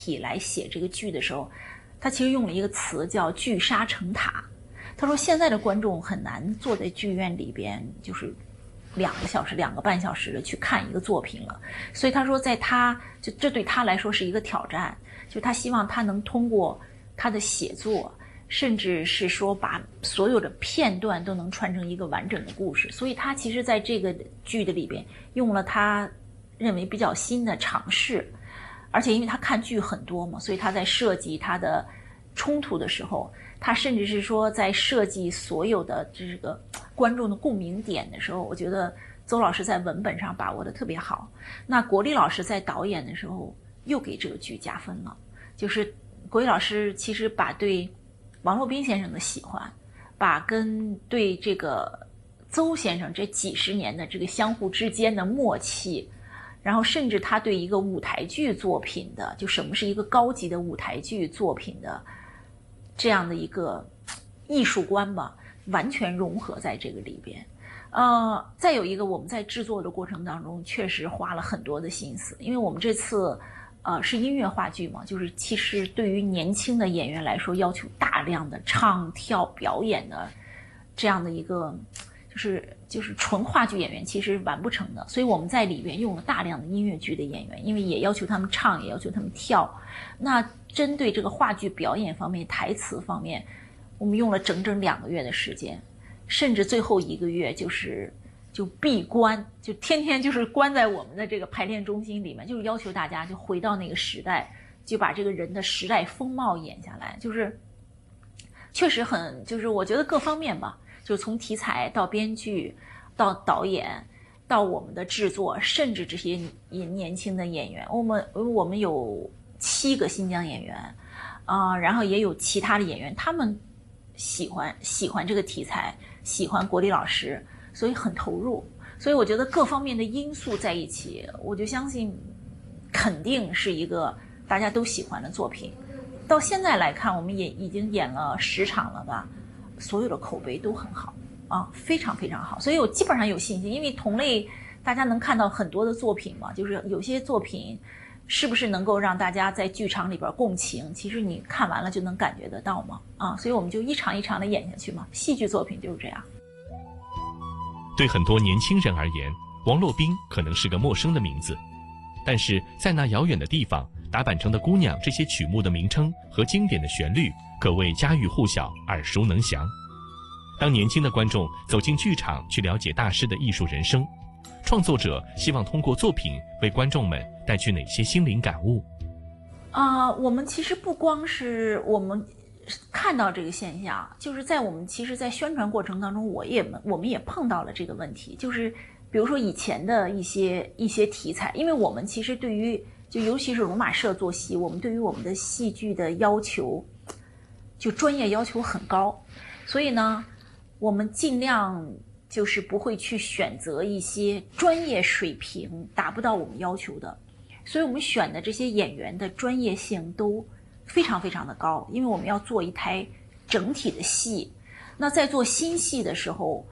体来写这个剧的时候，他其实用了一个词叫聚沙成塔。他说现在的观众很难坐在剧院里边就是2个小时、2个半小时的去看一个作品了，所以他说这对他来说是一个挑战，就他希望他能通过他的写作，甚至是说把所有的片段都能串成一个完整的故事。所以他其实在这个剧的里边用了他认为比较新的尝试，而且因为他看剧很多嘛，所以他在设计他的冲突的时候，他甚至是说在设计所有的这个观众的共鸣点的时候，我觉得邹老师在文本上把握的特别好。那国立老师在导演的时候又给这个剧加分了，就是国立老师其实把对王洛宾先生的喜欢，把跟对这个邹先生这几十年的这个相互之间的默契，然后甚至他对一个舞台剧作品的，就什么是一个高级的舞台剧作品的这样的一个艺术观吧，完全融合在这个里边。再有一个，我们在制作的过程当中确实花了很多的心思，因为我们这次是音乐话剧嘛，就是其实对于年轻的演员来说，要求大量的唱跳表演的这样的一个就是纯话剧演员其实完不成的，所以我们在里边用了大量的音乐剧的演员，因为也要求他们唱，也要求他们跳。那针对这个话剧表演方面、台词方面，我们用了整整2个月的时间，甚至最后1个月就闭关，就天天就是关在我们的这个排练中心里面，就是要求大家就回到那个时代，就把这个人的时代风貌演下来，就是确实很，就是我觉得各方面吧，就从题材到编剧到导演到我们的制作，甚至这些年轻的演员，我们有7个新疆演员然后也有其他的演员，他们喜欢这个题材，喜欢国立老师，所以很投入。所以我觉得各方面的因素在一起，我就相信肯定是一个大家都喜欢的作品。到现在来看，我们也已经演了10场了吧，所有的口碑都很好非常非常好。所以我基本上有信心，因为同类大家能看到很多的作品嘛，就是有些作品是不是能够让大家在剧场里边共情，其实你看完了就能感觉得到嘛所以我们就一场一场的演下去嘛。戏剧作品就是这样。 对很多年轻人而言，王洛宾可能是个陌生的名字，但是在那遥远的地方，打扮成的姑娘这些曲目的名称和经典的旋律可谓家喻户晓，耳熟能详。当年轻的观众走进剧场去了解大师的艺术人生，创作者希望通过作品为观众们带去哪些心灵感悟？ 我们其实不光是我们看到这个现象，就是在我们其实在宣传过程当中，我们也碰到了这个问题，就是比如说以前的一些题材，因为我们其实对于就尤其是罗马社做戏，我们对于我们的戏剧的要求就专业要求很高，所以呢我们尽量就是不会去选择一些专业水平达不到我们要求的，所以我们选的这些演员的专业性都非常非常的高，因为我们要做一台整体的戏。那在做新戏的时候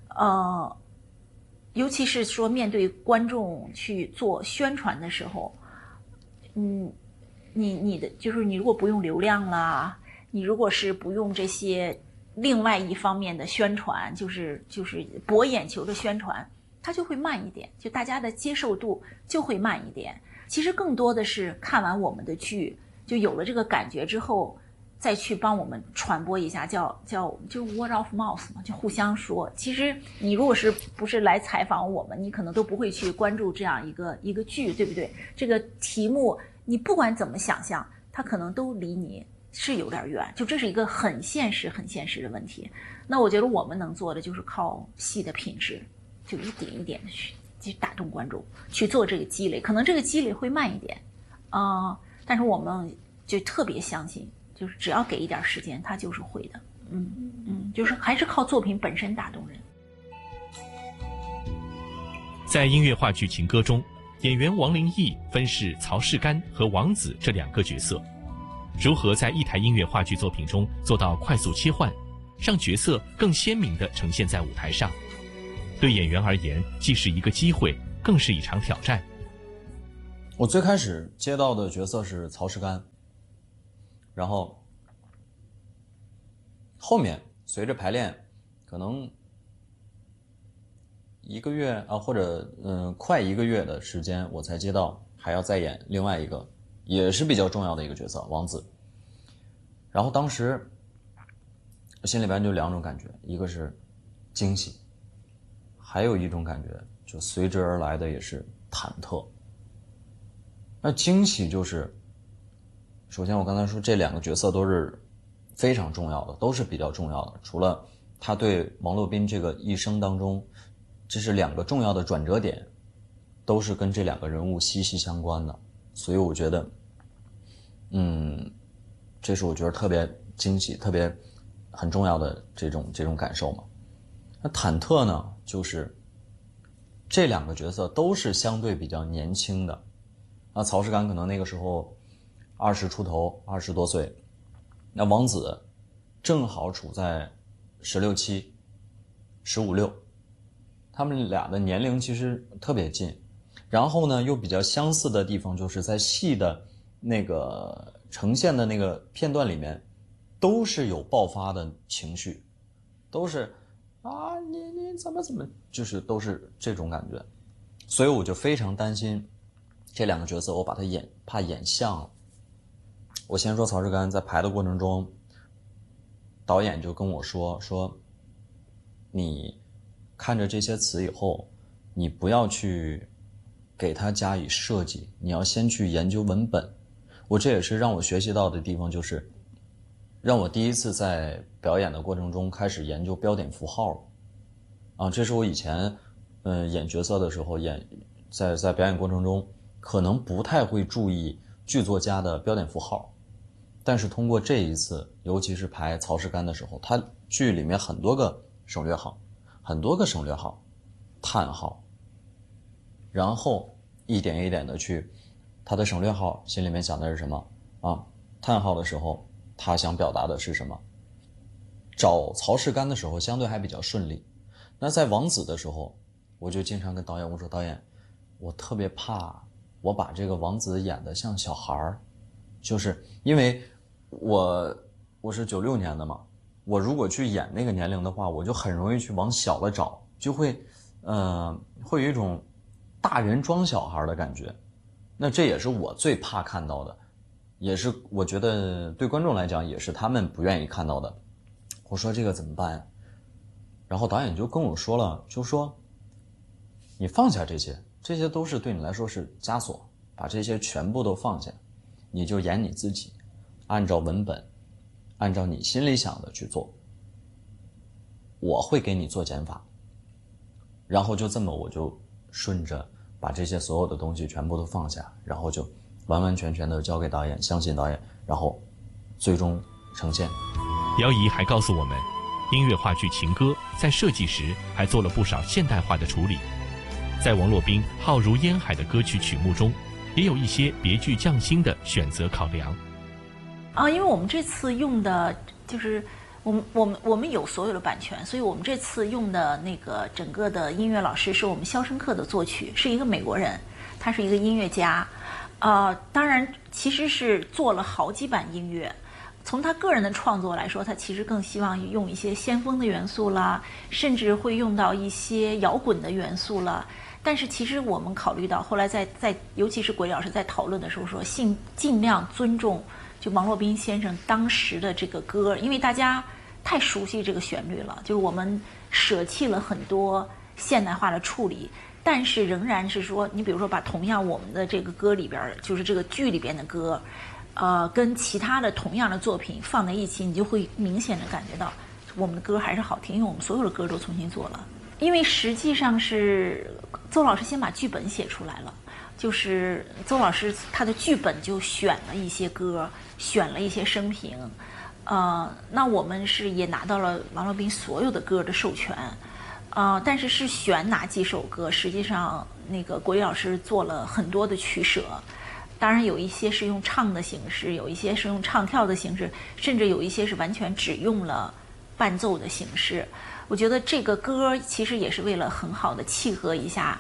尤其是说面对观众去做宣传的时候，你的就是你如果不用流量啦，你如果是不用这些另外一方面的宣传，就是博眼球的宣传，它就会慢一点，就大家的接受度就会慢一点。其实更多的是看完我们的剧，就有了这个感觉之后，再去帮我们传播一下，就 word of mouth 嘛，就互相说。其实你如果是不是来采访我们，你可能都不会去关注这样一个剧，对不对？这个题目你不管怎么想象，它可能都离你是有点远，就这是一个很现实的问题。那我觉得我们能做的就是靠戏的品质，就一点一点的去打动观众，去做这个积累。可能这个积累会慢一点但是我们就特别相信，就是只要给一点时间，它就是会的。就是还是靠作品本身打动人。 在音乐话剧《情歌》中，演员王灵义分饰曹世干和王子这2个角色。如何在一台音乐话剧作品中做到快速切换，让角色更鲜明地呈现在舞台上，对演员而言既是一个机会，更是一场挑战。 我最开始接到的角色是曹世干，然后后面随着排练，可能1个月啊，或者快1个月的时间，我才接到还要再演另外一个也是比较重要的一个角色王子。然后当时心里边就2种感觉，一个是惊喜，还有一种感觉就随之而来的也是忐忑。那惊喜就是，首先我刚才说这2个角色都是非常重要的，都是比较重要的，除了他对王洛宾这个一生当中，这是2个重要的转折点，都是跟这2个人物息息相关的，所以我觉得这是我觉得特别惊喜特别很重要的这种感受嘛。那忐忑呢，就是这2个角色都是相对比较年轻的。那曹世干可能那个时候20出头，20多岁，那王子正好处在16、7、15、6，他们俩的年龄其实特别近，然后呢又比较相似的地方就是在戏的那个呈现的那个片段里面，都是有爆发的情绪，都是啊你怎么，就是都是这种感觉，所以我就非常担心这2个角色我把他怕演像了。我先说曹世干，在排的过程中，导演就跟我说你看着这些词以后，你不要去给他加以设计，你要先去研究文本。这也是让我学习到的地方，就是让我第一次在表演的过程中开始研究标点符号啊，这是我以前演角色的时候在表演过程中可能不太会注意剧作家的标点符号，但是通过这一次，尤其是排曹世干的时候，他剧里面很多个省略号，叹号，然后一点一点的去他的省略号心里面想的是什么啊？叹号的时候他想表达的是什么？找曹世干的时候相对还比较顺利，那在王子的时候，我就经常跟导演我说，导演，我特别怕我把这个王子演得像小孩，就是因为我是96年的嘛，我如果去演那个年龄的话，我就很容易去往小了找，就会有一种大人装小孩的感觉。那这也是我最怕看到的，也是我觉得对观众来讲也是他们不愿意看到的。我说这个怎么办呀？然后导演就跟我说了，就说你放下这些都是对你来说是枷锁，把这些全部都放下，你就演你自己，按照文本，按照你心里想的去做，我会给你做减法。然后就这么我就顺着把这些所有的东西全部都放下，然后就完完全全的交给导演，相信导演，然后最终呈现。 姚仪还告诉我们，音乐话剧《情歌》在设计时还做了不少现代化的处理，在王洛宾浩如烟海的歌曲曲目中，也有一些别具匠心的选择考量。 因为我们这次用的就是我们有所有的版权，所以我们这次用的那个整个的音乐老师是我们肖申克的作曲，是一个美国人，他是一个音乐家，当然其实是做了好几版音乐。从他个人的创作来说，他其实更希望用一些先锋的元素啦，甚至会用到一些摇滚的元素啦。但是其实我们考虑到后来在尤其是国立老师在讨论的时候说，尽量尊重就王洛宾先生当时的这个歌，因为大家太熟悉这个旋律了，就是我们舍弃了很多现代化的处理，但是仍然是说，你比如说把同样我们的这个歌里边，就是这个剧里边的歌，跟其他的同样的作品放在一起，你就会明显的感觉到我们的歌还是好听，因为我们所有的歌都重新做了。因为实际上是邹老师先把剧本写出来了，就是邹老师他的剧本就选了一些歌，选了一些生平，那我们是也拿到了王洛宾所有的歌的授权，但是选哪几首歌，实际上那个国立老师做了很多的取舍。当然有一些是用唱的形式，有一些是用唱跳的形式，甚至有一些是完全只用了伴奏的形式。我觉得这个歌其实也是为了很好的契合一下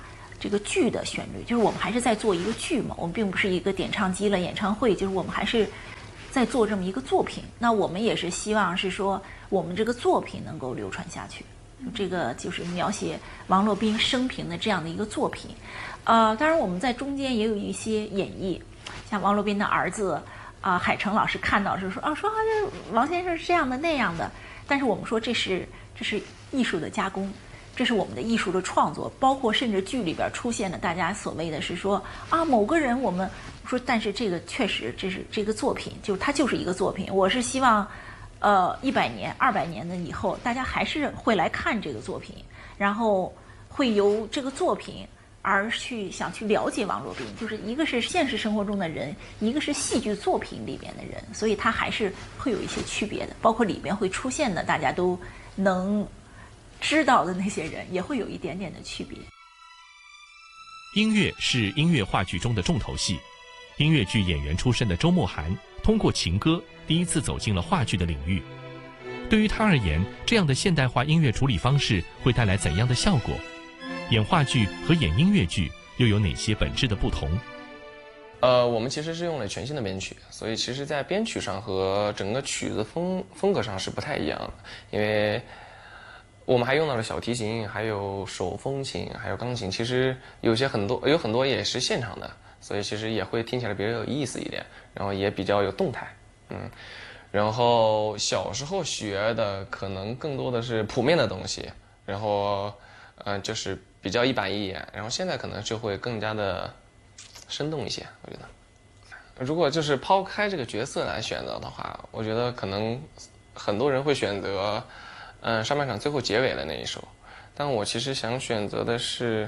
这个剧的旋律，就是我们还是在做一个剧嘛，我们并不是一个点唱机了演唱会，就是我们还是在做这么一个作品。那我们也是希望是说我们这个作品能够流传下去。这个就是描写王洛宾生平的这样的一个作品。当然我们在中间也有一些演绎，像王洛宾的儿子海成老师看到是说这王先生是这样的那样的，但是我们说这是艺术的加工，这是我们的艺术的创作，包括甚至剧里边出现的大家所谓的是说某个人我们说，但是这个确实这个作品它就是一个作品。我是希望100年200年的以后，大家还是会来看这个作品，然后会由这个作品而想去了解王洛宾，就是一个是现实生活中的人，一个是戏剧作品里边的人，所以它还是会有一些区别的，包括里边会出现的大家都能知道的那些人，也会有一点点的区别。 音乐是音乐话剧中的重头戏，音乐剧演员出身的周默涵通过情歌第一次走进了话剧的领域。对于他而言，这样的现代化音乐处理方式会带来怎样的效果？演话剧和演音乐剧又有哪些本质的不同？ 我们其实是用了全新的编曲，所以其实在编曲上和整个曲子风格上是不太一样的，因为我们还用到了小提琴，还有手风琴，还有钢琴，其实有很多也是现场的，所以其实也会听起来比较有意思一点，然后也比较有动态。然后小时候学的可能更多的是谱面的东西，然后就是比较一板一眼，然后现在可能就会更加的生动一些。我觉得如果就是抛开这个角色来选择的话，我觉得可能很多人会选择上半场最后结尾的那一首，但我其实想选择的是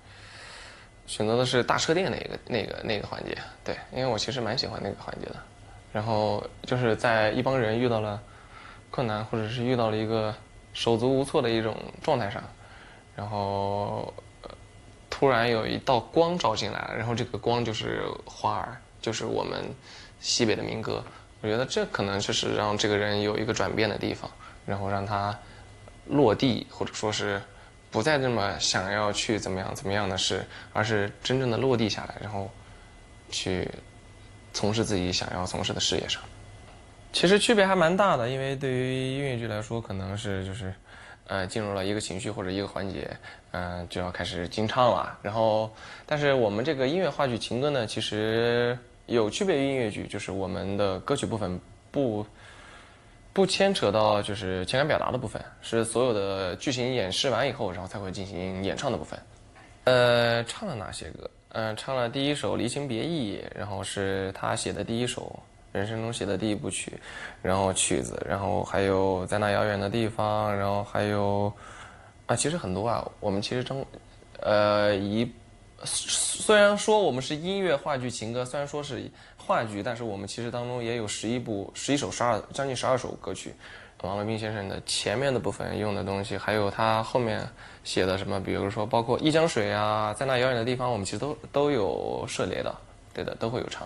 大车店那个环节。对，因为我其实蛮喜欢那个环节的。然后就是在一帮人遇到了困难，或者是遇到了一个手足无措的一种状态上，然后突然有一道光照进来了，然后这个光就是花儿，就是我们西北的民歌。我觉得这可能就是让这个人有一个转变的地方，然后让他落地，或者说是不再这么想要去怎么样的事，而是真正的落地下来，然后去从事自己想要从事的事业上。其实区别还蛮大的，因为对于音乐剧来说，可能是就是进入了一个情绪或者一个环节，就要开始金唱了。然后但是我们这个音乐话剧情歌呢，其实有区别于音乐剧，就是我们的歌曲部分不牵扯到就是情感表达的部分，是所有的剧情演示完以后，然后才会进行演唱的部分。唱了哪些歌？唱了第一首《离情别意》，然后是他写的第一首，人生中写的第一部曲，然后曲子，然后还有在那遥远的地方，然后还有其实很多我们其实虽然说我们是音乐话剧情歌，虽然说是话剧，但是我们其实当中也有11首将近12首歌曲。王洛宾先生的前面的部分用的东西，还有他后面写的什么，比如说包括一江水啊，在那遥远的地方，我们其实都有涉猎的，对的，都会有唱。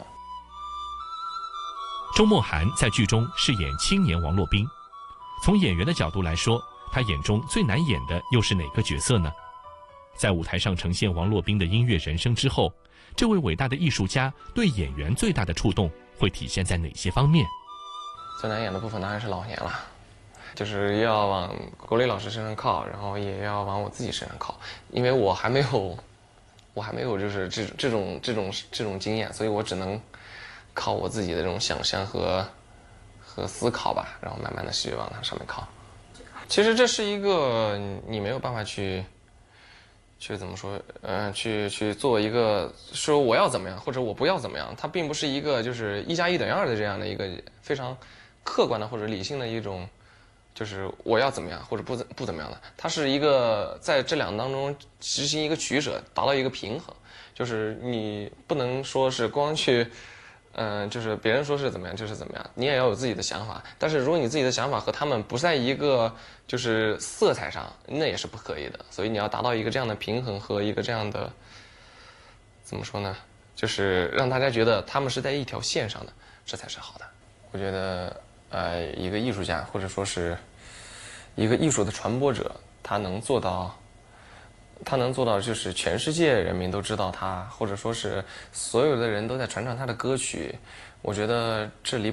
周默涵在剧中饰演青年王洛宾，从演员的角度来说，他眼中最难演的又是哪个角色呢？在舞台上呈现王洛宾的音乐人生之后，这位伟大的艺术家对演员最大的触动会体现在哪些方面？ 最难演的部分当然是老年了，就是要往国立老师身上靠，然后也要往我自己身上靠，因为我还没有就是这种经验，所以我只能靠我自己的这种想象和思考吧，然后慢慢的去往它上面靠。其实这是一个你没有办法去怎么说，去做一个说我要怎么样或者我不要怎么样，它并不是一个就是1+1等于2的这样的一个非常客观的或者理性的一种，就是我要怎么样或者不怎么样的，它是一个在这两当中执行一个取舍，达到一个平衡，就是你不能说是光去。就是别人说是怎么样就是怎么样，你也要有自己的想法。但是如果你自己的想法和他们不在一个就是色彩上，那也是不可以的。所以你要达到一个这样的平衡和一个这样的怎么说呢？就是让大家觉得他们是在一条线上的，这才是好的。我觉得一个艺术家或者说是一个艺术的传播者，他能做到他能做到就是全世界人民都知道他，或者说是所有的人都在传唱他的歌曲，我觉得这离